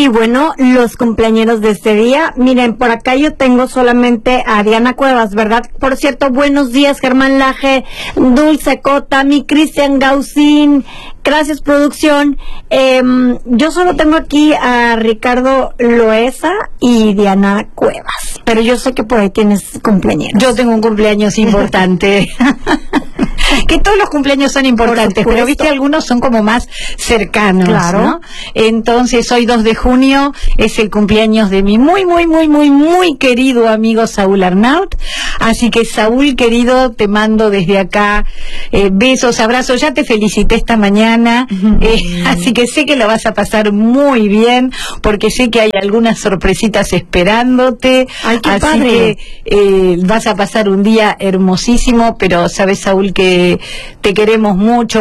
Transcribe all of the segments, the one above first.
Y bueno, los cumpleañeros de este día, miren, por acá yo tengo solamente a Diana Cuevas, ¿verdad? Por cierto, buenos días, Germán Laje, Dulce Cota, mi Cristian Gaucín, gracias producción. Yo solo tengo aquí a Ricardo Loesa y Diana Cuevas, pero yo sé que por ahí tienes cumpleaños. Yo tengo un cumpleaños importante. Que todos los cumpleaños son importantes, pero viste, algunos son como más cercanos, claro, ¿no? Entonces, hoy 2 de junio es el cumpleaños de mi muy querido amigo Saúl Arnaut. Así que, Saúl, querido, te mando desde acá besos, abrazos. Ya te felicité esta mañana, así que sé que lo vas a pasar muy bien, porque sé que hay algunas sorpresitas esperándote. Ay, qué así padre. Que vas a pasar un día hermosísimo, pero sabes, Saúl, que te queremos mucho,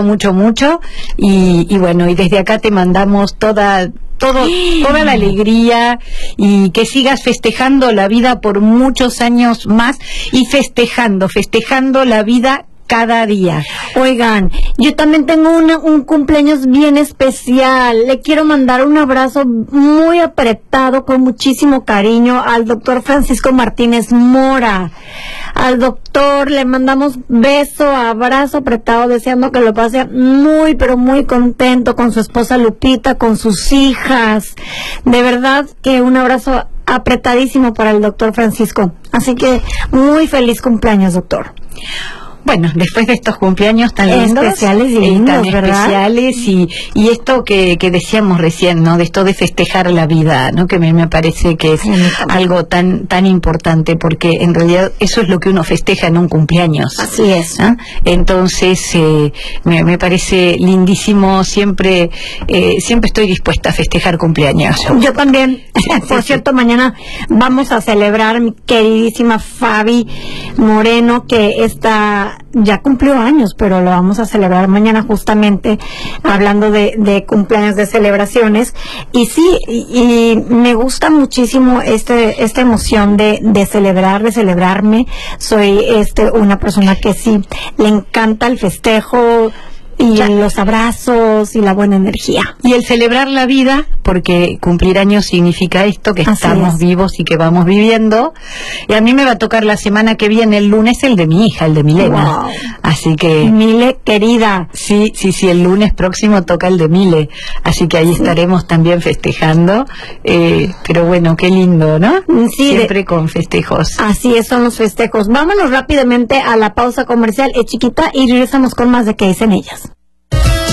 y bueno, y desde acá te mandamos toda la alegría, y que sigas festejando la vida por muchos años más, y festejando la vida cada día. Oigan, yo también tengo un cumpleaños bien especial. Le quiero mandar un abrazo muy apretado, con muchísimo cariño, al doctor Francisco Martínez Mora. Al doctor le mandamos beso, abrazo apretado, deseando que lo pase muy, pero muy contento con su esposa Lupita, con sus hijas. De verdad que un abrazo apretadísimo para el doctor Francisco. Así que muy feliz cumpleaños, doctor. Bueno, después de estos cumpleaños tan lindos, especiales y lindos, tan ¿verdad? especiales, y esto que decíamos recién, ¿no? De esto de festejar la vida, ¿no? Que me parece que es algo tan importante, porque en realidad eso es lo que uno festeja en un cumpleaños. Así es. ¿Ah? Entonces, me parece lindísimo, siempre estoy dispuesta a festejar cumpleaños. Yo también. Por cierto, mañana vamos a celebrar mi queridísima Fabi Moreno, que ya cumplió años, pero lo vamos a celebrar mañana, justamente hablando de cumpleaños, de celebraciones. Y sí, y me gusta muchísimo esta emoción de celebrar, de celebrarme. Soy una persona que sí le encanta el festejo y los abrazos y la buena energía. Y el celebrar la vida, porque cumplir años significa esto, que estamos vivos y que vamos viviendo. Y a mí me va a tocar la semana que viene, el lunes, el de mi hija, el de Milena. Wow. Así que... Mile, querida. Sí, el lunes próximo toca el de Mile. Así que ahí estaremos también festejando. Pero bueno, qué lindo, ¿no? Sí, siempre con festejos. Así es, son los festejos. Vámonos rápidamente a la pausa comercial, chiquita, y regresamos con más de qué dicen ellas.